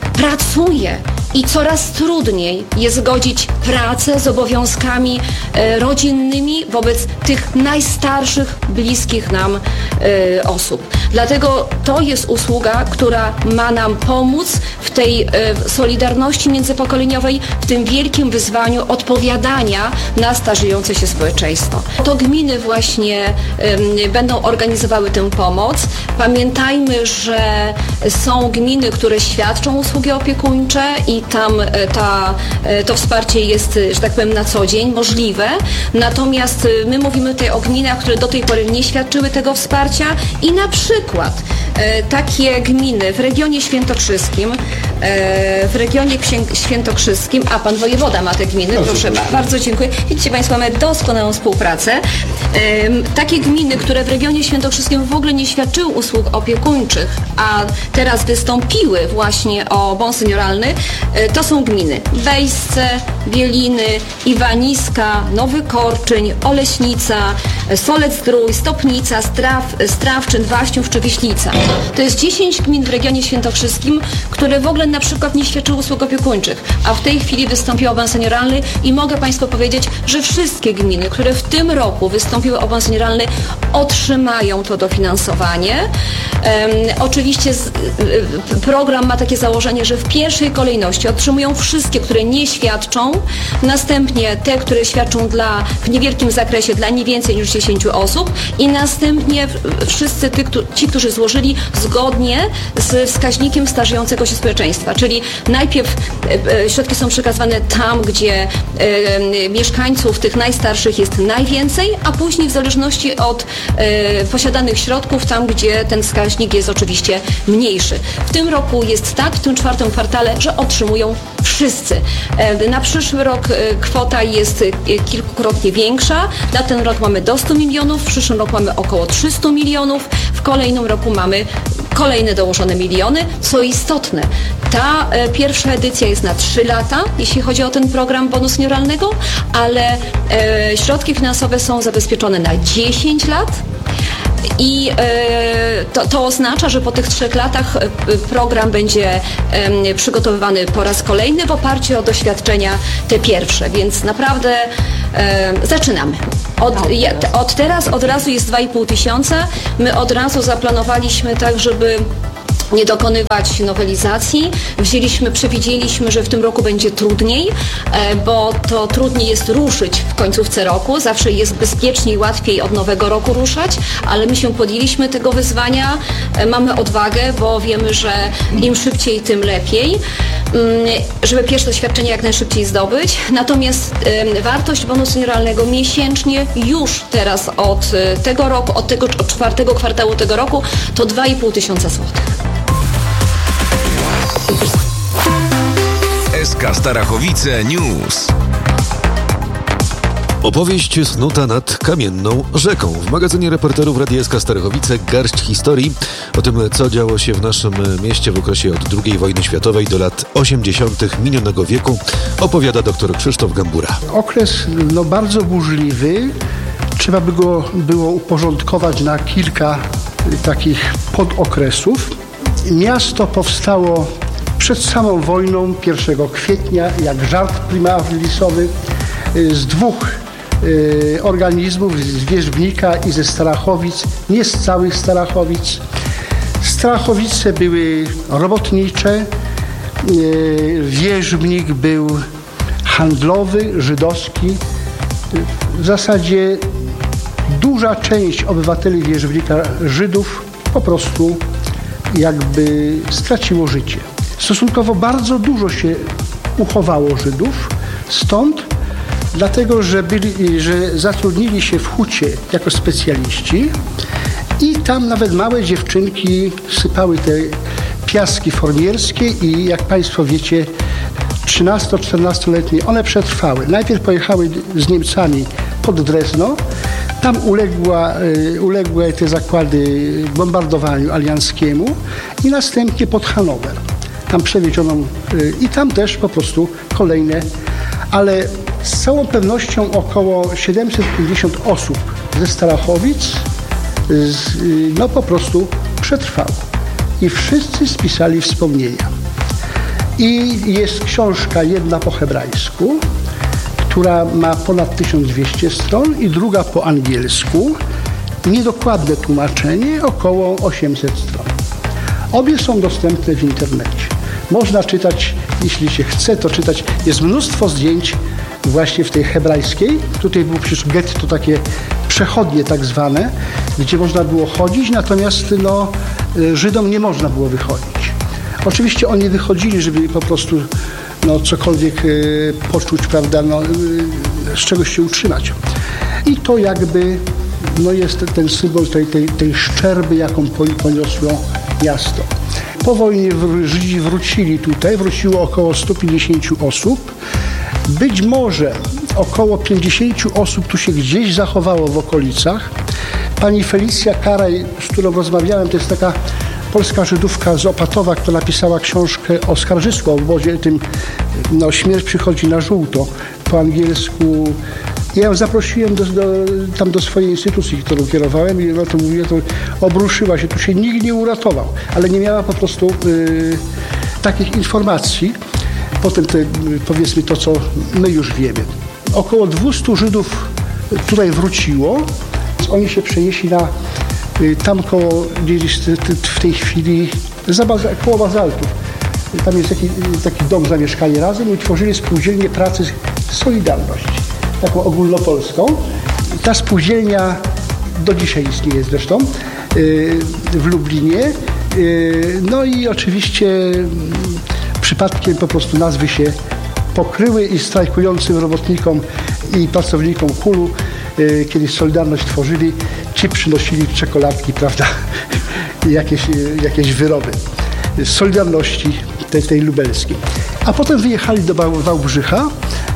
pracuje i coraz trudniej jest godzić pracę z obowiązkami e, rodzinnymi wobec tych najstarszych, bliskich nam e, osób. Dlatego to jest usługa, która ma nam pomóc w tej e, solidarności międzypokoleniowej, w tym wielkim wyzwaniu odpowiadania na starzejące się społeczeństwo. To gminy właśnie e, będą organizowały tę pomoc. Pamiętajmy, że są gminy, które świadczą usługi opiekuńcze i tam ta, to wsparcie jest, że tak powiem, na co dzień możliwe. Natomiast my mówimy tutaj o gminach, które do tej pory nie świadczyły tego wsparcia i na przykład e, takie gminy w regionie świętokrzyskim, e, w regionie świętokrzyskim, a pan wojewoda ma te gminy, proszę, proszę bardzo. bardzo dziękuję. Widzicie Państwo, mamy doskonałą współpracę. E, takie gminy, które w regionie świętokrzyskim w ogóle nie świadczyły usług opiekuńczych, a teraz wystąpiły właśnie o bon senioralny, e, to są gminy Bejsce, Bieliny, Iwaniska, Nowy Korczyń, Oleśnica, Solec-Zdrój, Stopnica, Straw, Strawczyn, Waśniów czy Wiślica. To jest dziesięć gmin w regionie świętokrzyskim, które w ogóle na przykład nie świadczyły usług opiekuńczych, a w tej chwili wystąpił o bon senioralny i mogę Państwu powiedzieć, że wszystkie gminy, które w tym roku wystąpiły o bon senioralny, otrzymają to dofinansowanie. Um, oczywiście z, y, program ma takie założenie, że w pierwszej kolejności otrzymują wszystkie, które nie świadczą, następnie te, które świadczą dla, w niewielkim zakresie dla nie więcej niż dziesięciu osób i następnie wszyscy ty, ci, którzy złożyli zgodnie z wskaźnikiem starzejącego się społeczeństwa, czyli najpierw e, środki są przekazywane tam, gdzie e, mieszkańców tych najstarszych jest najwięcej, a później w zależności od e, posiadanych środków tam, gdzie ten wskaźnik jest oczywiście mniejszy. W tym roku jest tak, w tym czwartym kwartale, że otrzymują wszyscy. E, na przyszły rok e, kwota jest e, kilkukrotnie większa. Na ten rok mamy do stu milionów, w przyszłym roku mamy około trzystu milionów, w kolejnym roku mamy kolejne dołożone miliony. Co istotne, ta e, pierwsza edycja jest na trzy lata, jeśli chodzi o ten program bonu senioralnego, ale e, środki finansowe są zabezpieczone na dziesięć lat. I e, to, to oznacza, że po tych trzech latach e, program będzie e, przygotowywany po raz kolejny w oparciu o doświadczenia te pierwsze, więc naprawdę e, zaczynamy. Od, ja, od teraz od razu jest dwa i pół tysiąca. My od razu zaplanowaliśmy tak, żeby nie dokonywać nowelizacji. Wzięliśmy, przewidzieliśmy, że w tym roku będzie trudniej, bo to trudniej jest ruszyć w końcówce roku. Zawsze jest bezpieczniej, łatwiej od nowego roku ruszać, ale my się podjęliśmy tego wyzwania. Mamy odwagę, bo wiemy, że im szybciej, tym lepiej, żeby pierwsze doświadczenie jak najszybciej zdobyć. Natomiast wartość bonu senioralnego miesięcznie już teraz od tego roku, od tego od czwartego kwartału tego roku to dwa i pół tysiąca złotych. S K Starachowice News. Opowieść snuta nad kamienną rzeką. W magazynie reporterów Radia S K Starachowice garść historii o tym, co działo się w naszym mieście w okresie od drugiej wojny światowej do lat osiemdziesiątych minionego wieku, opowiada dr Krzysztof Gambura. Okres no, bardzo burzliwy. Trzeba by go było uporządkować na kilka takich podokresów. Miasto powstało przed samą wojną, pierwszego kwietnia, jak żart prymarlisowy, z dwóch y, organizmów, z Wierzbnika i ze Starachowic, nie z całych Starachowic. Starachowice były robotnicze, y, Wierzbnik był handlowy, żydowski. W zasadzie duża część obywateli Wierzbnika, Żydów, po prostu jakby straciło życie. Stosunkowo bardzo dużo się uchowało Żydów, stąd dlatego, że, byli, że zatrudnili się w hucie jako specjaliści i tam nawet małe dziewczynki sypały te piaski formierskie i jak Państwo wiecie, trzynasto-czternastoletnie one przetrwały. Najpierw pojechały z Niemcami pod Drezno, tam uległa, uległy te zakłady bombardowaniu alianckiemu i następnie pod Hanower. Tam przewieziono i tam też po prostu kolejne, ale z całą pewnością około siedemset pięćdziesiąt osób ze Starachowic no po prostu przetrwało. I wszyscy spisali wspomnienia. I jest książka jedna po hebrajsku, która ma ponad tysiąc dwieście stron i druga po angielsku. Niedokładne tłumaczenie, około osiemset stron. Obie są dostępne w internecie. Można czytać, jeśli się chce, to czytać. Jest mnóstwo zdjęć właśnie w tej hebrajskiej. Tutaj było przecież getto takie przechodnie tak zwane, gdzie można było chodzić, natomiast no, Żydom nie można było wychodzić. Oczywiście oni wychodzili, żeby po prostu no, cokolwiek y, poczuć, prawda, no, y, z czegoś się utrzymać. I to jakby no, jest ten symbol tej, tej, tej szczerby, jaką poniosło miasto. Po wojnie Żydzi wrócili tutaj, wróciło około sto pięćdziesiąt osób. Być może około pięćdziesiąt osób tu się gdzieś zachowało w okolicach. Pani Felicja Karaj, z którą rozmawiałem, to jest taka polska Żydówka z Opatowa, która napisała książkę o skarżysku, o obozie tym, no, śmierć przychodzi na żółto, po angielsku. Ja ją zaprosiłem do, do, tam do swojej instytucji, którą kierowałem i no to mówię, to obruszyła się, tu się nikt nie uratował, ale nie miała po prostu y, takich informacji. Potem te, powiedzmy to, co my już wiemy. Około dwieście Żydów tutaj wróciło, więc oni się przenieśli na y, tam koło, gdzieś w tej chwili, za baza, koło Bazaltów. Tam jest taki, taki dom, zamieszkali razem i tworzyli spółdzielnię pracy Solidarność, taką ogólnopolską. Ta spółdzielnia do dzisiaj istnieje zresztą y, w Lublinie. Y, no i oczywiście przypadkiem po prostu nazwy się pokryły i strajkującym robotnikom i pracownikom Hulu, y, kiedy Solidarność tworzyli, ci przynosili czekoladki, prawda, jakieś, jakieś wyroby z Solidarności tej, tej lubelskiej. A potem wyjechali do Wałbrzycha.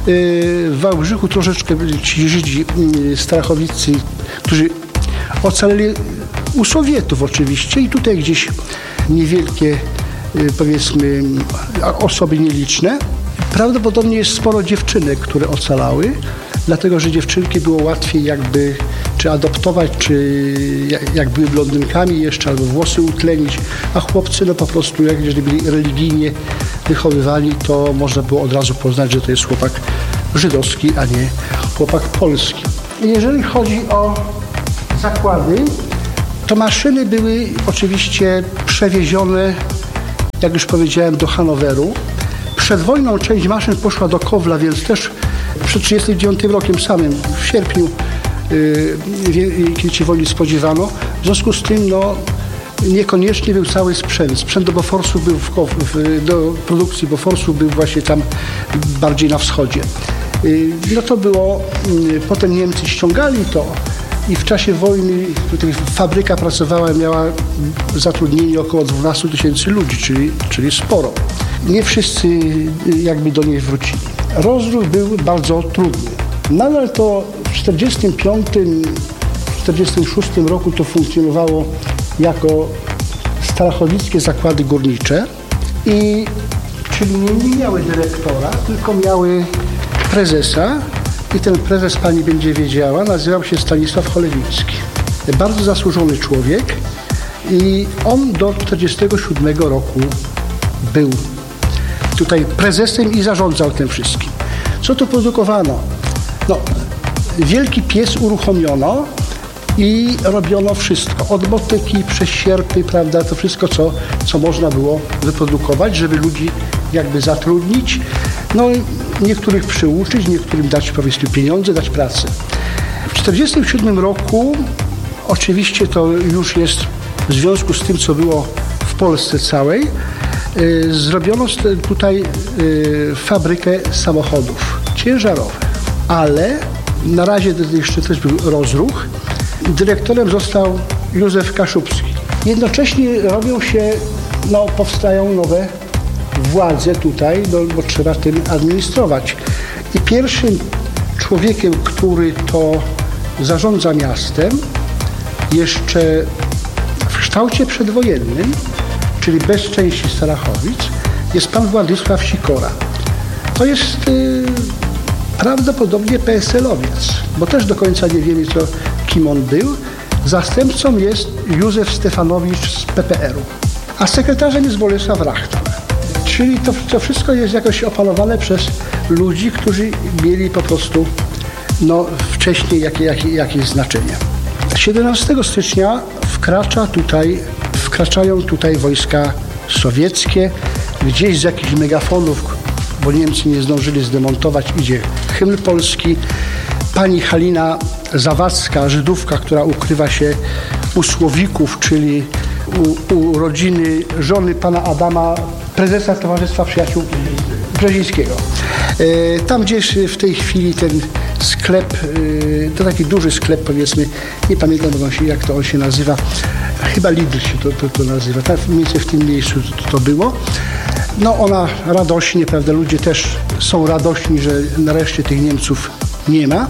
W Wałbrzychu troszeczkę ci Żydzi Starachowicy, którzy ocaleli u Sowietów oczywiście i tutaj gdzieś niewielkie, powiedzmy, osoby nieliczne. Prawdopodobnie jest sporo dziewczynek, które ocalały, dlatego że dziewczynki było łatwiej jakby czy adoptować, czy jak były blondynkami jeszcze, albo włosy utlenić, a chłopcy no po prostu, jak jeżeli byli religijnie wychowywani, to można było od razu poznać, że to jest chłopak żydowski, a nie chłopak polski. Jeżeli chodzi o zakłady, To maszyny były oczywiście przewiezione, jak już powiedziałem, do Hanoweru. Przed wojną część maszyn poszła do Kowla, więc też przed trzydziestym dziewiątym rokiem samym, w sierpniu Wielkiej Wojny spodziewano. W związku z tym no, niekoniecznie był cały sprzęt. Sprzęt do Boforsu był w, w, do produkcji Boforsu był właśnie tam bardziej na wschodzie. No to było, potem Niemcy ściągali to i w czasie wojny tutaj fabryka pracowała, miała zatrudnienie około dwanaście tysięcy ludzi, czyli, czyli sporo. Nie wszyscy jakby do niej wrócili. Rozruch był bardzo trudny. Nadal to w czterdziestym piątym, czterdziestym szóstym roku to funkcjonowało jako starachowickie zakłady górnicze i czyli nie miały dyrektora, tylko miały prezesa i ten prezes, pani będzie wiedziała, nazywał się Stanisław Cholewiński. Bardzo zasłużony człowiek i on do czterdziestego siódmego roku był tutaj prezesem i zarządzał tym wszystkim. Co tu produkowano? No, wielki piec uruchomiono i robiono wszystko. Od motyki przez sierpy, prawda, to wszystko, co, co można było wyprodukować, żeby ludzi jakby zatrudnić. No, niektórych przyuczyć, niektórym dać, powiedzmy, pieniądze, dać pracę. W czterdziestym siódmym roku, oczywiście to już jest w związku z tym, co było w Polsce całej, yy, zrobiono tutaj yy, fabrykę samochodów ciężarowych, ale na razie jeszcze też był rozruch. Dyrektorem został Józef Kaszubski. Jednocześnie robią się, no, powstają nowe władze tutaj, no, bo trzeba tym administrować. I pierwszym człowiekiem, który to zarządza miastem, jeszcze w kształcie przedwojennym, czyli bez części Starachowic, jest pan Władysław Sikora. To jest y, prawdopodobnie P S L-owiec, bo też do końca nie wiemy, co, kim on był. Zastępcą jest Józef Stefanowicz z P P R-u, a sekretarzem jest Bolesław Rachtal. Czyli to, to wszystko jest jakoś opanowane przez ludzi, którzy mieli po prostu no, wcześniej jakie, jakie, jakieś znaczenie. siedemnastego stycznia wkracza tutaj, wkraczają tutaj wojska sowieckie. Gdzieś z jakichś megafonów, bo Niemcy nie zdążyli zdemontować, idzie hymn polski. Pani Halina Zawadzka, Żydówka, która ukrywa się u Słowików, czyli u, u rodziny żony pana Adama, prezesa Towarzystwa Przyjaciół Brzezińskiego. E, tam gdzieś w tej chwili ten sklep, e, to taki duży sklep, powiedzmy, nie pamiętam jak to on się nazywa, chyba Lidl się to, to, to nazywa, tak mniej więcej w tym miejscu to, to było. No ona radośnie, prawda, ludzie też są radośni, że nareszcie tych Niemców nie ma.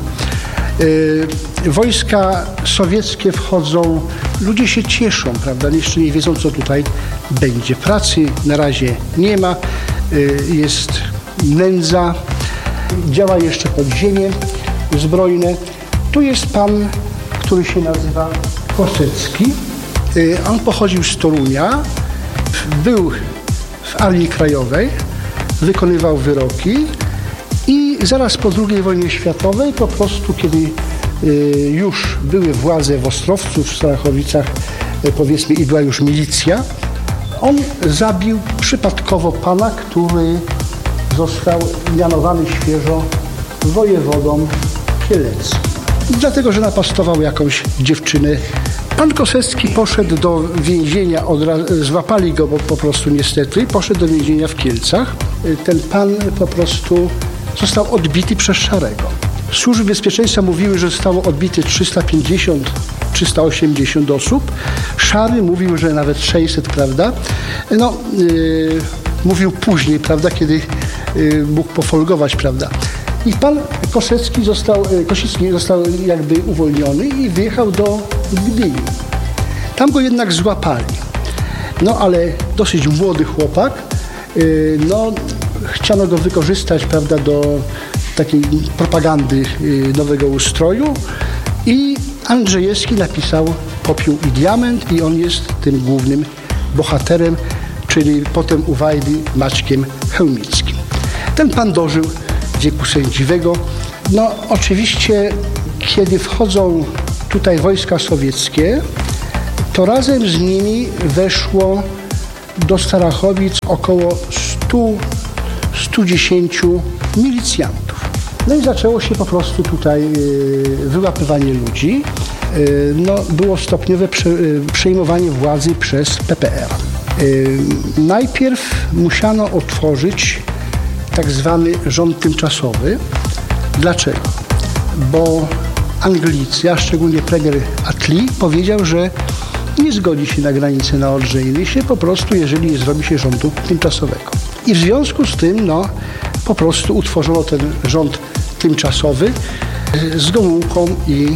E, wojska sowieckie wchodzą, ludzie się cieszą, prawda, jeszcze nie wiedzą, co tutaj będzie. Pracy na razie nie ma, jest nędza, działa jeszcze podziemie zbrojne. Tu jest pan, który się nazywa Kosecki. On pochodził z Torunia, był w Armii Krajowej, wykonywał wyroki i zaraz po drugiej wojnie światowej, po prostu kiedy już były władze w Ostrowcu, w Starachowicach, powiedzmy, i była już milicja, on zabił przypadkowo pana, który został mianowany świeżo wojewodą kieleckim. Dlatego, że napastował jakąś dziewczynę. Pan Kosecki poszedł do więzienia, od razu, złapali go, bo po prostu niestety, poszedł do więzienia w Kielcach. Ten pan po prostu został odbity przez Szarego. Służby bezpieczeństwa mówiły, że zostało odbite trzysta pięćdziesiąt trzysta osiemdziesiąt osób. Szary mówił, że nawet sześćset, prawda? No, yy, mówił później, prawda, kiedy yy, mógł pofolgować, prawda? I pan Kosecki został, yy, Kosicki został jakby uwolniony i wyjechał do Gdyni. Tam go jednak złapali. No, ale dosyć młody chłopak. Yy, no, chciano go wykorzystać, prawda, do takiej propagandy yy, nowego ustroju i Andrzejewski napisał Popiół i Diament i on jest tym głównym bohaterem, czyli potem u Wajdy Maćkiem Chełmickim. Ten pan dożył wieku sędziwego. No oczywiście, kiedy wchodzą tutaj wojska sowieckie, to razem z nimi weszło do Starachowic około stu do stu dziesięciu milicjantów. No i zaczęło się po prostu tutaj wyłapywanie ludzi. No, było stopniowe przejmowanie władzy przez P P R. Najpierw musiano otworzyć tak zwany rząd tymczasowy. Dlaczego? Bo Anglicy, a szczególnie premier Attlee, powiedział, że nie zgodzi się na granicę na Odrze się po prostu, jeżeli nie zrobi się rządu tymczasowego. I w związku z tym, no, po prostu utworzono ten rząd tymczasowy z Gomułką i, i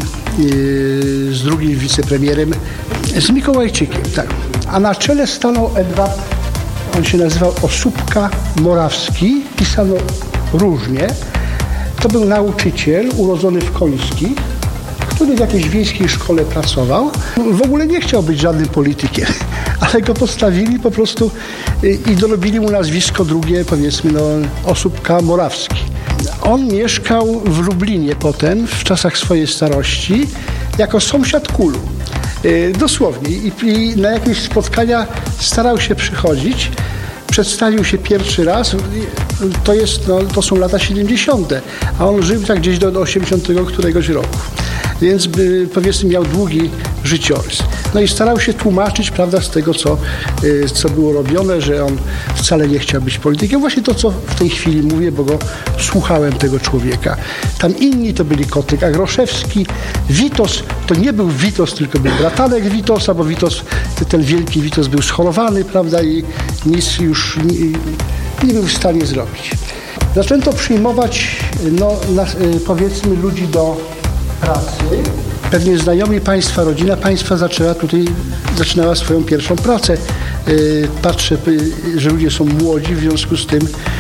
z drugim wicepremierem, z Mikołajczykiem. Tak. A na czele stanął Edward, on się nazywał Osóbka-Morawski, pisano różnie. To był nauczyciel urodzony w Końskich, który w jakiejś wiejskiej szkole pracował. W ogóle nie chciał być żadnym politykiem, ale go postawili po prostu i dorobili mu nazwisko drugie, powiedzmy, no, Osóbka-Morawski. On mieszkał w Lublinie potem, w czasach swojej starości, jako sąsiad Kulu. Dosłownie. I, I na jakieś spotkania starał się przychodzić. Przedstawił się pierwszy raz, to, jest, no, to są lata siedemdziesiąte, a on żył tak gdzieś do osiemdziesiątego któregoś roku. Więc by, powiedzmy, miał długi życiorys. No i starał się tłumaczyć, prawda, z tego, co, co było robione, że on wcale nie chciał być politykiem. Właśnie to, co w tej chwili mówię, bo go słuchałem, tego człowieka. Tam inni to byli Kotyk, Agroszewski, Witos, to nie był Witos, tylko był bratanek Witosa, bo Witos, ten wielki Witos był schorowany, prawda, i nic już nie, nie był w stanie zrobić. Zaczęto przyjmować, no, na, powiedzmy, ludzi do pracy. Pewnie znajomi państwa, rodzina państwa zaczęła tutaj, zaczynała swoją pierwszą pracę. Patrzę, że ludzie są młodzi, w związku z tym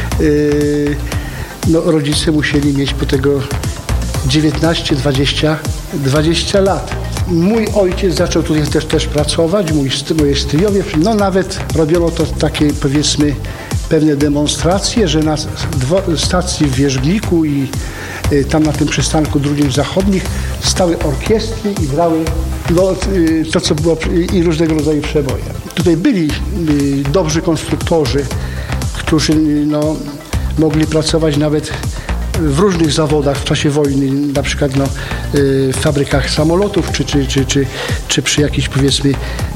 no, rodzice musieli mieć po tego dziewiętnaście, dwadzieścia, dwadzieścia lat. Mój ojciec zaczął tutaj też, też pracować, mój, moje stryjowie, no nawet robiono to takie, powiedzmy, pewne demonstracje, że na stacji w Wierzbniku i tam na tym przystanku drugim zachodnich stały orkiestry i grały no, to, co było, i różnego rodzaju przeboje. Tutaj byli dobrzy konstruktorzy, którzy no, mogli pracować nawet w różnych zawodach w czasie wojny, na przykład no, w fabrykach samolotów, czy, czy, czy, czy, czy przy jakichś, powiedzmy,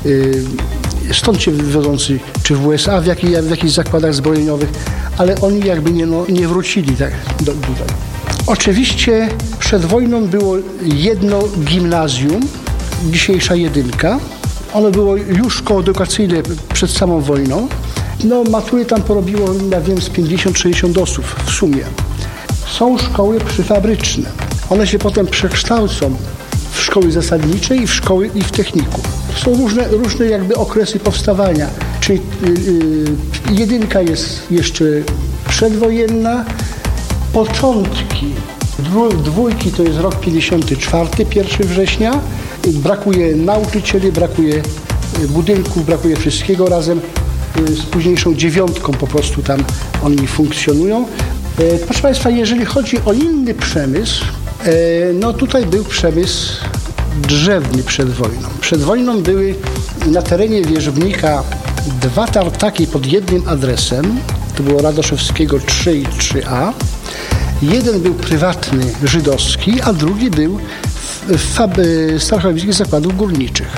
stąd się wywodzący, czy w U S A, w, jakich, w jakichś zakładach zbrojeniowych, ale oni jakby nie, no, nie wrócili tak do, tutaj. Oczywiście przed wojną było jedno gimnazjum, dzisiejsza jedynka. Ono było już szkoły edukacyjne przed samą wojną. No, matury tam porobiło, ja wiem, z pięćdziesiąt sześćdziesiąt osób w sumie. Są szkoły przyfabryczne. One się potem przekształcą w szkoły zasadnicze i w szkoły i w technikum. Są różne, różne jakby okresy powstawania. Czyli yy, jedynka jest jeszcze przedwojenna. Początki dwójki to jest rok pięćdziesiąty czwarty, pierwszego września. Brakuje nauczycieli, brakuje budynków, brakuje wszystkiego razem z późniejszą dziewiątką po prostu tam oni funkcjonują. Proszę Państwa, jeżeli chodzi o inny przemysł, no tutaj był przemysł drzewny przed wojną. Przed wojną były na terenie Wierzbnika dwa tartaki pod jednym adresem. To było Radoszewskiego trzy i trzy A. Jeden był prywatny, żydowski, a drugi był w Starachowickich Zakładów Górniczych.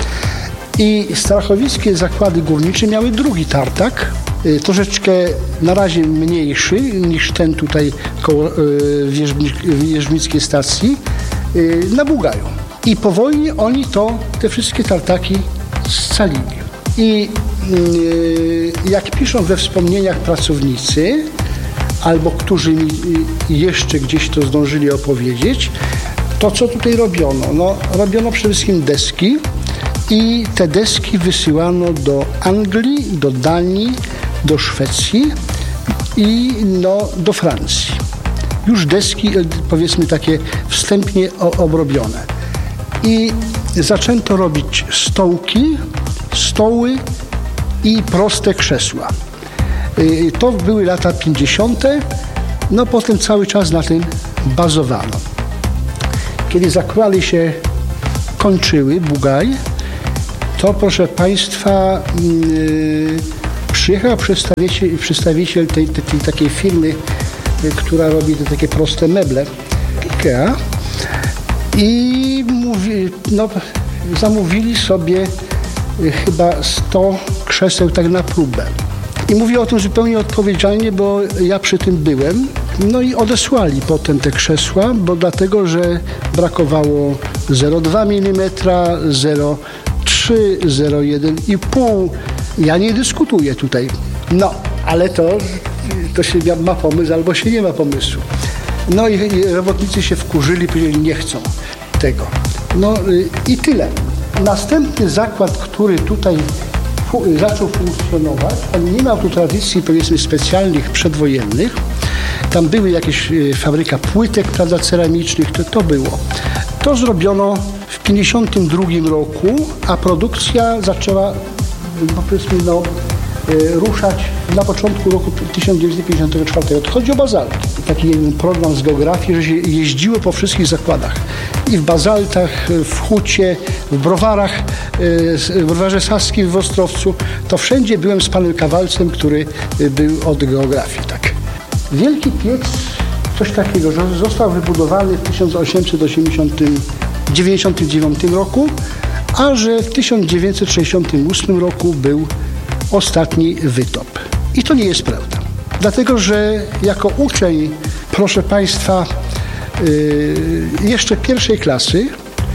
I Starachowickie Zakłady Górnicze miały drugi tartak, troszeczkę na razie mniejszy niż ten tutaj koło Wierzbnickiej stacji, na Bugaju. I po wojnie oni to, te wszystkie tartaki scalili. I jak piszą we wspomnieniach pracownicy, albo którzy mi jeszcze gdzieś to zdążyli opowiedzieć, to co tutaj robiono? No, robiono przede wszystkim deski i te deski wysyłano do Anglii, do Danii, do Szwecji i no, do Francji. Już deski, powiedzmy, takie wstępnie obrobione. I zaczęto robić stołki, stoły i proste krzesła. To były lata pięćdziesiąte. No potem cały czas na tym bazowano. Kiedy zakłady się kończyły, Bugaj, to proszę Państwa yy, przyjechał przedstawiciel, przedstawiciel tej, tej, tej takiej firmy, yy, która robi te takie proste meble, IKEA, i mówi, no, zamówili sobie yy, chyba sto krzeseł tak na próbę. I mówię o tym zupełnie odpowiedzialnie, bo ja przy tym byłem. No i odesłali potem te krzesła, bo dlatego, że brakowało zero przecinek dwa milimetra, zero przecinek trzy, zero przecinek jeden i pół. Ja nie dyskutuję tutaj. No, ale to, to się ma pomysł albo się nie ma pomysłu. No i, i robotnicy się wkurzyli, powiedzieli, nie chcą tego. No i tyle. Następny zakład, który tutaj zaczął funkcjonować, on nie miał tu tradycji, powiedzmy, specjalnych przedwojennych. Tam były jakieś fabryka płytek, prawda, ceramicznych, to, to było. To zrobiono w pięćdziesiątym drugim roku, a produkcja zaczęła, powiedzmy, no, ruszać na początku roku tysiąc dziewięćset pięćdziesiątego czwartego. To chodzi o bazalty. Taki jeden program z geografii, że się jeździło po wszystkich zakładach. I w Bazaltach, w Hucie, w Browarach, w Browarze Saskim w Ostrowcu. To wszędzie byłem z panem Kawalcem, który był od geografii. Tak. Wielki piec, coś takiego, że został wybudowany w tysiąc osiemset dziewięćdziesiątym dziewiątym roku, a że w tysiąc dziewięćset sześćdziesiątym ósmym roku był ostatni wytop. I to nie jest prawda. Dlatego, że jako uczeń, proszę Państwa, yy, jeszcze pierwszej klasy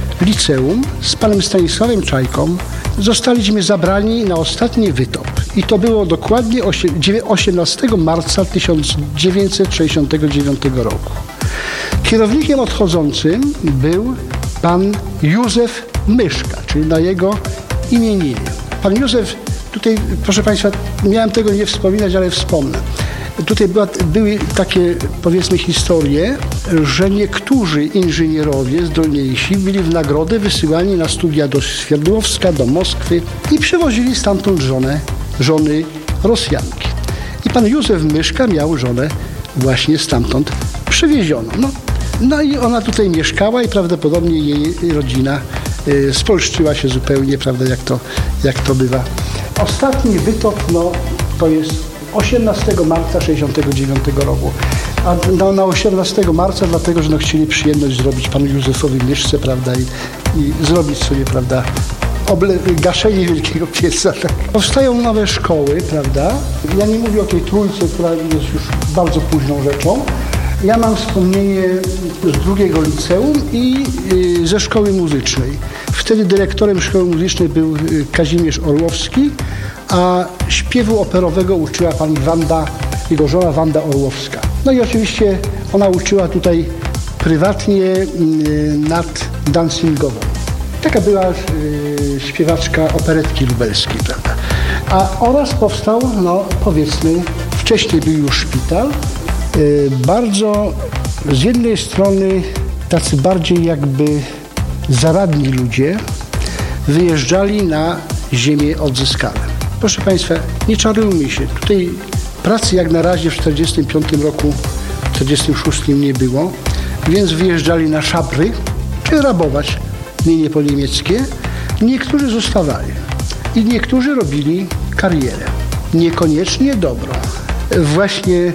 liceum z panem Stanisławem Czajką zostaliśmy zabrani na ostatni wytop. I to było dokładnie osiemnastego marca tysiąc dziewięćset sześćdziesiątego dziewiątego roku. Kierownikiem odchodzącym był pan Józef Myszka, czyli na jego imieniny. Pan Józef, tutaj, proszę Państwa, miałem tego nie wspominać, ale wspomnę. Tutaj była, były takie, powiedzmy, historie, że niektórzy inżynierowie zdolniejsi byli w nagrodę wysyłani na studia do Swierdłowska, do Moskwy i przywozili stamtąd żonę, żony Rosjanki. I pan Józef Myszka miał żonę właśnie stamtąd przywiezioną. No, no i ona tutaj mieszkała i prawdopodobnie jej rodzina y, spolszczyła się zupełnie, prawda, jak to, jak to bywa. Ostatni wytop, no, to jest osiemnastego marca sześćdziesiątego dziewiątego roku. A no, na osiemnastego marca, dlatego, że no, chcieli przyjemność zrobić panu Józefowi Myszce, prawda, i, i zrobić sobie, prawda, oble- gaszenie wielkiego pieca. Tak. Powstają nowe szkoły, prawda. Ja nie mówię o tej trójce, która jest już bardzo późną rzeczą. Ja mam wspomnienie z drugiego liceum i y, ze szkoły muzycznej. Wtedy dyrektorem szkoły muzycznej był y, Kazimierz Orłowski, a śpiewu operowego uczyła pani Wanda, jego żona Wanda Orłowska. No i oczywiście ona uczyła tutaj prywatnie y, nad dancingową. Taka była y, śpiewaczka operetki lubelskiej, prawda. A oraz powstał, no powiedzmy, wcześniej był już szpital. Y, bardzo z jednej strony tacy bardziej jakby zaradni ludzie wyjeżdżali na ziemię odzyskane. Proszę Państwa, nie czarujmy się. Tutaj pracy jak na razie w czterdziestym piątym roku, w czterdziestym szóstym nie było, więc wyjeżdżali na szabry, czy rabować mienie poniemieckie. Niektórzy zostawali i niektórzy robili karierę. Niekoniecznie dobrą. Właśnie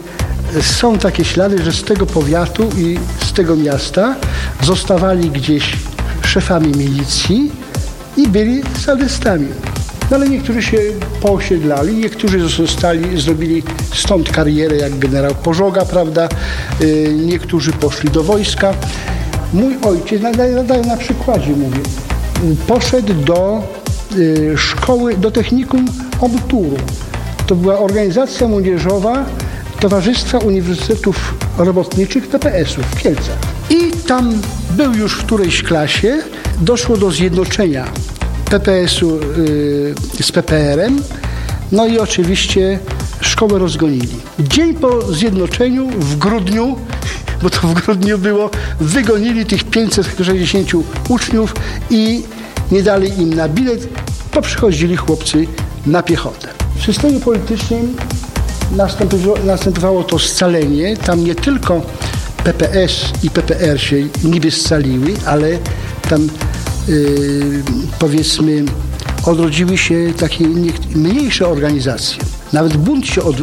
są takie ślady, że z tego powiatu i z tego miasta zostawali gdzieś szefami milicji i byli sadystami. No ale niektórzy się poosiedlali, niektórzy zostali, zrobili stąd karierę jak generał Pożoga, prawda? Yy, niektórzy poszli do wojska. Mój ojciec, nadaję na, na przykładzie mówię, poszedł do yy, szkoły, do technikum Obturu. To była organizacja młodzieżowa Towarzystwa Uniwersytetów Robotniczych T P S-u w Kielcach. I tam był już w którejś klasie, doszło do zjednoczenia P P S-u yy, z P P R-em, no i oczywiście szkołę rozgonili. Dzień po zjednoczeniu, w grudniu, bo to w grudniu było, wygonili tych pięćset sześćdziesiąt uczniów i nie dali im na bilet, to przychodzili chłopcy na piechotę. W systemie politycznym następowało, następowało to scalenie. Tam nie tylko P P S i P P R się niby scaliły, ale tam yy, powiedzmy odrodziły się takie mniejsze organizacje. Nawet bunt się od,